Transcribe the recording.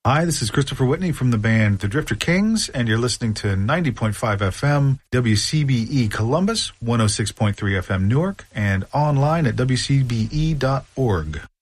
Hi, this is Christopher Whitney from the band The Drifter Kings, and you're listening to 90.5 FM, WCBE Columbus, 106.3 FM Newark, and online at WCBE.org.